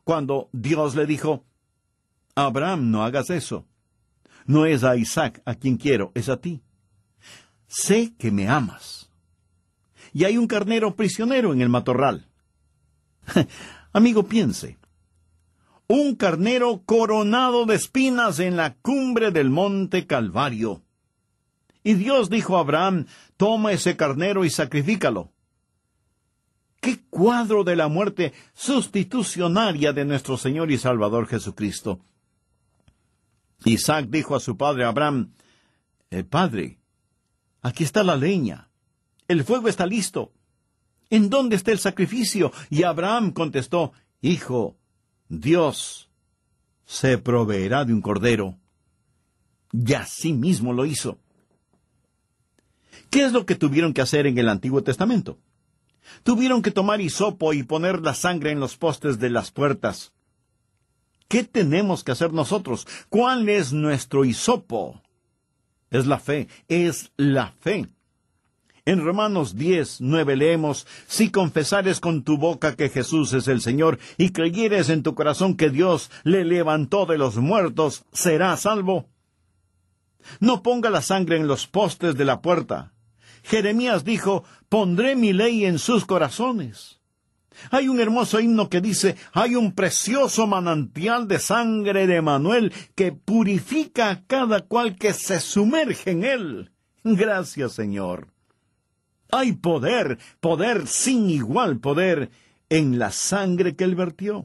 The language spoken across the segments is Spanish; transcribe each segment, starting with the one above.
cuando Dios le dijo: Abraham, no hagas eso. No es a Isaac a quien quiero, es a ti. Sé que me amas. Y hay un carnero prisionero en el matorral. Amigo, piense. Un carnero coronado de espinas en la cumbre del monte Calvario. Y Dios dijo a Abraham: toma ese carnero y sacrifícalo. ¡Qué cuadro de la muerte sustitucionaria de nuestro Señor y Salvador Jesucristo! Isaac dijo a su padre Abraham: Padre, aquí está la leña, el fuego está listo. ¿En dónde está el sacrificio? Y Abraham contestó: Hijo, Dios se proveerá de un cordero. Y así mismo lo hizo. ¿Qué es lo que tuvieron que hacer en el Antiguo Testamento? Tuvieron que tomar hisopo y poner la sangre en los postes de las puertas. ¿Qué tenemos que hacer nosotros? ¿Cuál es nuestro hisopo? Es la fe, es la fe. En Romanos 10:9 leemos: si confesares con tu boca que Jesús es el Señor y creyeres en tu corazón que Dios le levantó de los muertos, serás salvo. No ponga la sangre en los postes de la puerta. Jeremías dijo: pondré mi ley en sus corazones. Hay un hermoso himno que dice: hay un precioso manantial de sangre de Emanuel que purifica a cada cual que se sumerge en él. Gracias, Señor. Hay poder, poder sin igual poder en la sangre que Él vertió.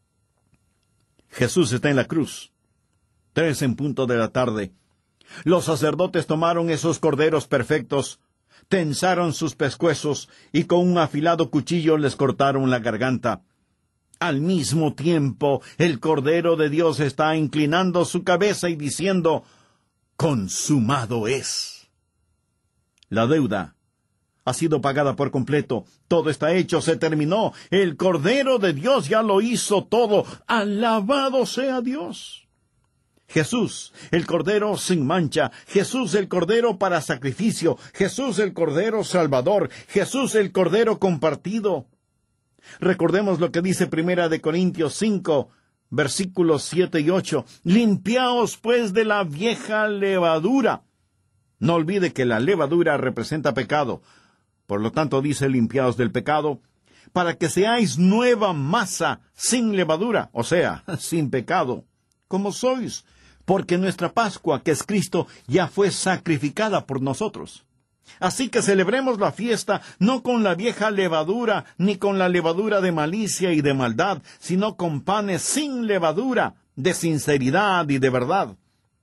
Jesús está en la cruz. 3 en punto de la tarde. Los sacerdotes tomaron esos corderos perfectos, tensaron sus pescuezos y con un afilado cuchillo les cortaron la garganta. Al mismo tiempo, el Cordero de Dios está inclinando su cabeza y diciendo: consumado es. La deuda ha sido pagada por completo. Todo está hecho, se terminó. El Cordero de Dios ya lo hizo todo. Alabado sea Dios. Jesús, el Cordero sin mancha. Jesús, el Cordero para sacrificio. Jesús, el Cordero salvador. Jesús, el Cordero compartido. Recordemos lo que dice 1 Corintios 5, versículos 7 y 8. Limpiaos pues de la vieja levadura. No olvide que la levadura representa pecado. Por lo tanto dice: limpiaos del pecado, para que seáis nueva masa sin levadura, o sea, sin pecado, como sois, porque nuestra Pascua, que es Cristo, ya fue sacrificada por nosotros. Así que celebremos la fiesta no con la vieja levadura, ni con la levadura de malicia y de maldad, sino con panes sin levadura, de sinceridad y de verdad.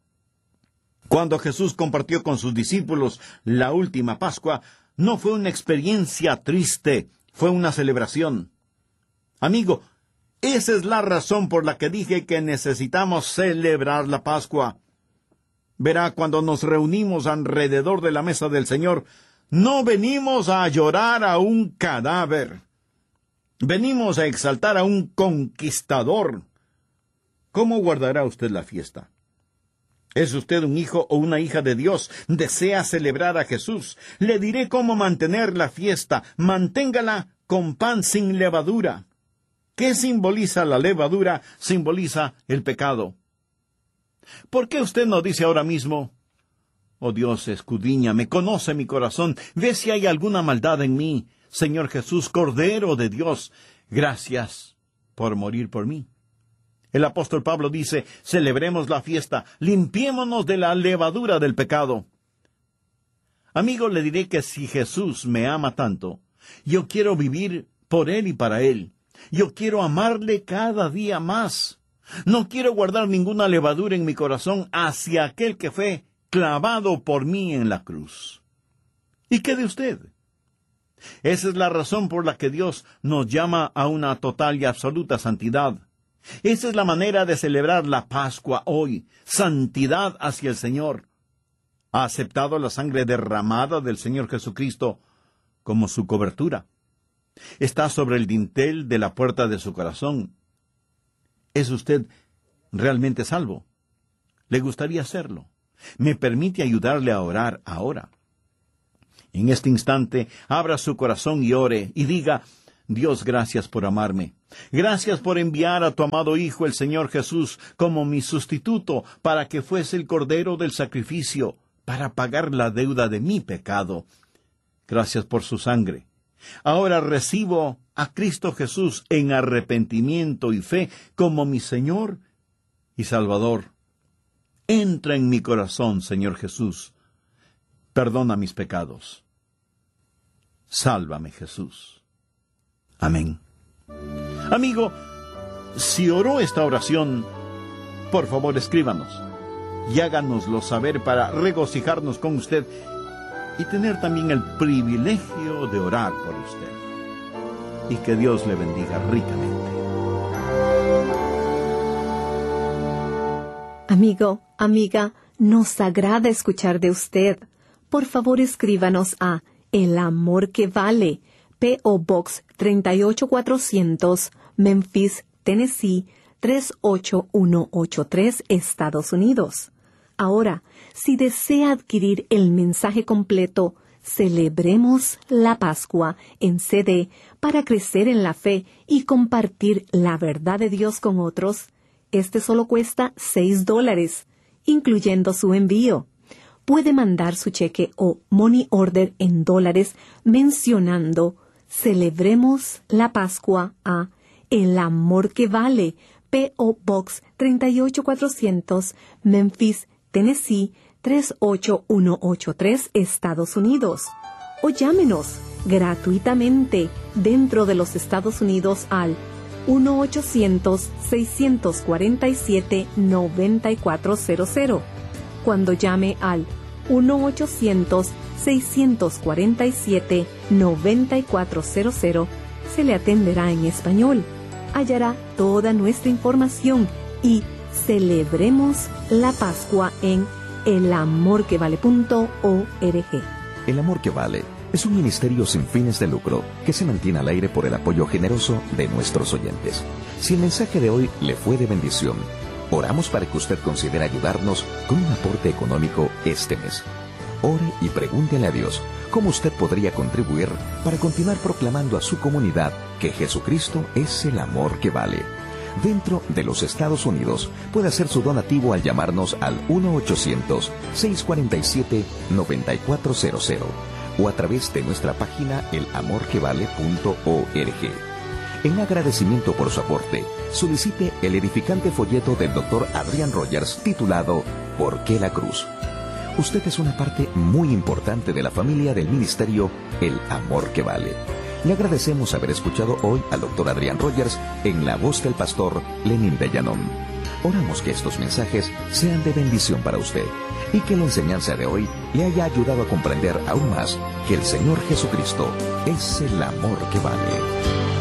Cuando Jesús compartió con sus discípulos la última Pascua, no fue una experiencia triste, fue una celebración. Amigo, esa es la razón por la que dije que necesitamos celebrar la Pascua. Verá, cuando nos reunimos alrededor de la mesa del Señor, no venimos a llorar a un cadáver. Venimos a exaltar a un conquistador. ¿Cómo guardará usted la fiesta? ¿Es usted un hijo o una hija de Dios? ¿Desea celebrar a Jesús? Le diré cómo mantener la fiesta. Manténgala con pan sin levadura. ¿Qué simboliza la levadura? Simboliza el pecado. ¿Por qué usted no dice ahora mismo: oh Dios, escudriñame, conoce mi corazón, ve si hay alguna maldad en mí? Señor Jesús, Cordero de Dios, gracias por morir por mí. El apóstol Pablo dice: celebremos la fiesta, limpiémonos de la levadura del pecado. Amigo, le diré que si Jesús me ama tanto, yo quiero vivir por Él y para Él. Yo quiero amarle cada día más. No quiero guardar ninguna levadura en mi corazón hacia aquel que fue clavado por mí en la cruz. ¿Y qué de usted? Esa es la razón por la que Dios nos llama a una total y absoluta santidad. Esa es la manera de celebrar la Pascua hoy, santidad hacia el Señor. Ha aceptado la sangre derramada del Señor Jesucristo como su cobertura. Está sobre el dintel de la puerta de su corazón. ¿Es usted realmente salvo? ¿Le gustaría serlo? ¿Me permite ayudarle a orar ahora? En este instante, abra su corazón y ore, y diga: Dios, gracias por amarme. Gracias por enviar a tu amado Hijo, el Señor Jesús, como mi sustituto, para que fuese el Cordero del sacrificio, para pagar la deuda de mi pecado. Gracias por su sangre. Ahora recibo a Cristo Jesús en arrepentimiento y fe como mi Señor y Salvador. Entra en mi corazón, Señor Jesús. Perdona mis pecados. Sálvame, Jesús. Amén. Amigo, si oró esta oración, por favor escríbanos y háganoslo saber para regocijarnos con usted y tener también el privilegio de orar por usted. Y que Dios le bendiga ricamente. Amigo, amiga, nos agrada escuchar de usted. Por favor, escríbanos a El Amor que Vale, P.O. Box 38400, Memphis, Tennessee 38183, Estados Unidos. Ahora, si desea adquirir el mensaje completo, Celebremos la Pascua en CD para crecer en la fe y compartir la verdad de Dios con otros, este solo cuesta $6, incluyendo su envío. Puede mandar su cheque o money order en dólares mencionando Celebremos la Pascua a El Amor que Vale, P.O. Box 38400, Memphis, Tennessee 38183, Estados Unidos. O llámenos gratuitamente dentro de los Estados Unidos al 1-800-647-9400. Cuando llame al 1-800-647-9400, se le atenderá en español. Hallará toda nuestra información y celebremos la Pascua en elamorquevale.org. El Amor que Vale es un ministerio sin fines de lucro que se mantiene al aire por el apoyo generoso de nuestros oyentes. Si el mensaje de hoy le fue de bendición, oramos para que usted considere ayudarnos con un aporte económico este mes. Ore y pregúntele a Dios cómo usted podría contribuir para continuar proclamando a su comunidad que Jesucristo es el amor que vale. Dentro de los Estados Unidos, puede hacer su donativo al llamarnos al 1-800-647-9400 o a través de nuestra página elamorquevale.org. En agradecimiento por su aporte, solicite el edificante folleto del Dr. Adrian Rogers titulado ¿Por qué la cruz? Usted es una parte muy importante de la familia del ministerio El Amor que Vale. Le agradecemos haber escuchado hoy al Dr. Adrian Rogers en la voz del pastor Lenín de Llanón. Oramos que estos mensajes sean de bendición para usted y que la enseñanza de hoy le haya ayudado a comprender aún más que el Señor Jesucristo es el amor que vale.